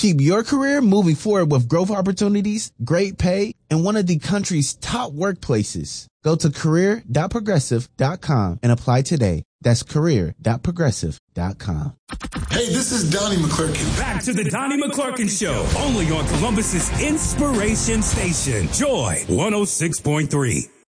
Keep your career moving forward with growth opportunities, great pay, and one of the country's top workplaces. Go to career.progressive.com and apply today. That's career.progressive.com. Hey, this is Donnie McClurkin. Back to the Donnie McClurkin Show, only on Columbus's Inspiration Station, Joy 106.3.